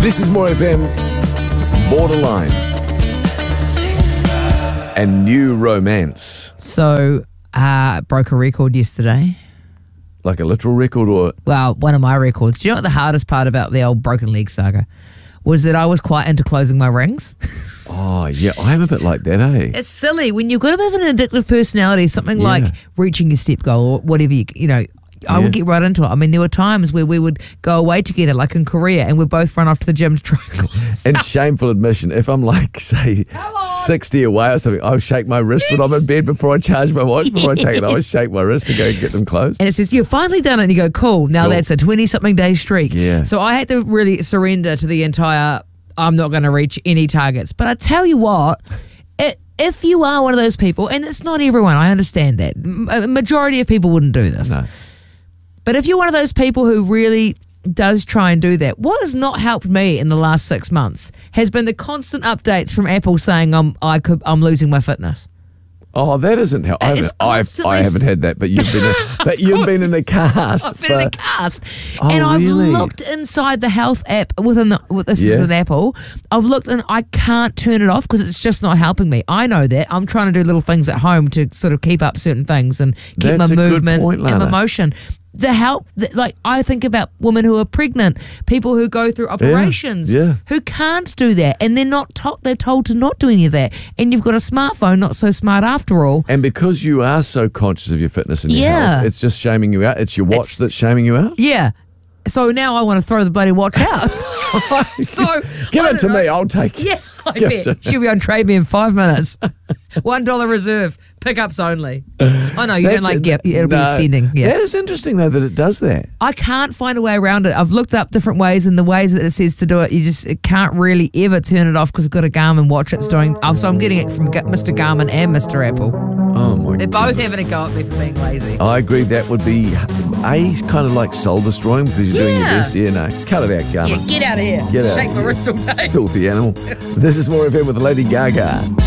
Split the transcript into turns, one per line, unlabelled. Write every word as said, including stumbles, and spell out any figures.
This is More F M, Borderline, and New Romance.
So, uh, broke a record yesterday.
Like a literal record or?
Well, one of my records. Do you know what the hardest part about the old broken leg saga was? That I was quite into closing my rings.
Oh, yeah, I'm a bit like that, eh?
It's silly when you've got a bit of an addictive personality, something
Yeah.
like reaching your step goal or whatever, you, you know, I
Yeah.
would get right into it. I mean, there were times where we would go away together, like in Korea, and we'd both run off to the gym to try and close.
And shameful admission, if I'm like, say, sixty away or something, I'll shake my wrist when I'm in bed before I charge my watch, before I take it, I always shake my wrist to go get them closed.
And it says, you've finally done it. And you go, cool. Now
Cool.
that's a twenty-something day streak.
Yeah.
So I had to really surrender to the entire, I'm not going to reach any targets. But I tell you what, it, if you are one of those people, and it's not everyone, I understand that. M- A majority of people wouldn't do this.
No.
But if you're one of those people who really does try and do that, what has not helped me in the last six months has been the constant updates from Apple saying I'm I could I'm losing my fitness.
Oh, that isn't how I haven't,
It's
I've,
constantly
I haven't had that, but you've been, a, but you've been in a cast.
I've been in a
for-
cast,
Oh,
and I've
really?
looked inside the health app within the. With this
Yeah.
is an Apple. I've looked and I can't turn it off because it's just not helping me. I know that I'm trying to do little things at home to sort of keep up certain things and keep
That's
my
a good
movement
point,
and my
Lana.
motion. The help, the, like I think about women who are pregnant, people who go through operations,
yeah.
who can't do that, and they're not told. They're told to not do any of that. And you've got a smartphone, not so smart after all.
And because you are so conscious of your fitness and your
Yeah.
health, it's just shaming you out. It's your watch that's shaming you out.
Yeah. So now I want to throw the bloody watch out. so
Give
I
it
don't
to
know.
me. I'll take it.
Yeah, I
Give it
bet.
to-
She'll be on trade me in five minutes. One dollar reserve, pickups only. I know you don't
That's
like
it.
get it'll
No.
be sending. Yeah,
That is interesting though that it does that.
I can't find a way around it. I've looked up different ways, and the ways that it says to do it, you just it can't really ever turn it off because I've got a Garmin watch. It's doing. Oh, so I'm getting it from Ga- Mister Garmin and Mister Apple.
Oh my
They're
god.
both having a go at me for being lazy.
I agree that would be A, kind of like soul destroying because you're doing your
Yeah.
best. Yeah, no. Cut it out,
Yeah,
Garmin.
get out of here.
Get out.
Shake my wrist all day.
Filthy animal. This is More F M with Lady Gaga.